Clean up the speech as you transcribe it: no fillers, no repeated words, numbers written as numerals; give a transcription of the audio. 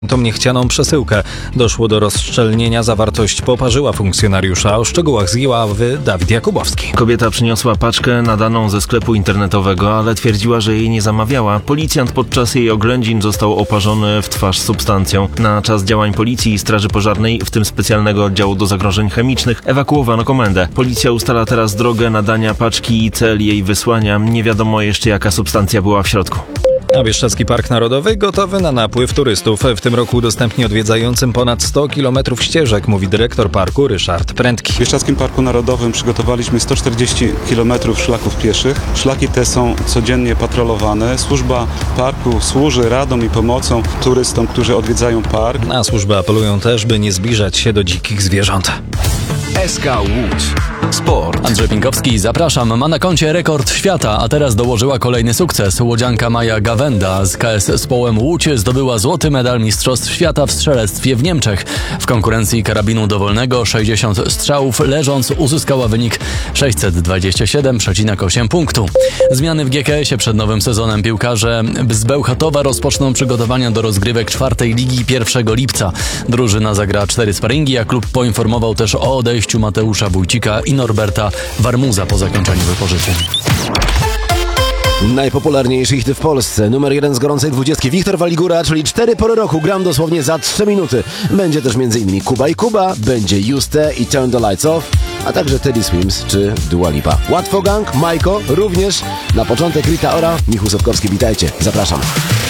Tą niechcianą przesyłkę. Doszło do rozszczelnienia, zawartość poparzyła funkcjonariusza. O szczegółach z Iławy Dawid Jakubowski. Kobieta przyniosła paczkę nadaną ze sklepu internetowego, ale twierdziła, że jej nie zamawiała. Policjant podczas jej oględzin został oparzony w twarz substancją. Na czas działań policji i straży pożarnej, w tym specjalnego oddziału do zagrożeń chemicznych, ewakuowano komendę. Policja ustala teraz drogę nadania paczki i cel jej wysłania. Nie wiadomo jeszcze, jaka substancja była w środku. A Bieszczadzki Park Narodowy gotowy na napływ turystów. W tym roku udostępni odwiedzającym ponad 100 km ścieżek, mówi dyrektor parku Ryszard Prędki. W Bieszczadzkim Parku Narodowym przygotowaliśmy 140 km szlaków pieszych. Szlaki te są codziennie patrolowane. Służba parku służy radą i pomocą turystom, którzy odwiedzają park. Na służby apelują też, by nie zbliżać się do dzikich zwierząt. SK Łódź. Sport. Andrzej Pinkowski, zapraszam. Ma na koncie rekord świata, a teraz dołożyła kolejny sukces. Łodzianka Maja Gawenda z KS Społem Łódź zdobyła złoty medal Mistrzostw Świata w strzelectwie w Niemczech. W konkurencji karabinu dowolnego 60 strzałów leżąc uzyskała wynik 627,8 punktu. Zmiany w GKS-ie przed nowym sezonem. Piłkarze z Bełchatowa rozpoczną przygotowania do rozgrywek 4. ligi 1 lipca. Drużyna zagra 4 sparingi, a klub poinformował też o odejściu Mateusza Wójcika i Norberta Warmuza po zakończeniu wypożyczeń. Najpopularniejszy hit w Polsce. Numer 1 z gorącej 20. Wiktor Waligura, czyli 4 pory roku. Gram dosłownie za 3 minuty. Będzie też m.in. Kuba i Kuba, będzie Juste i Turn the Lights Off, a także Teddy Swims czy Dua Lipa. Łatwo Gang, Majko również. Na początek Rita Ora, Michał Sotkowski, witajcie. Zapraszam.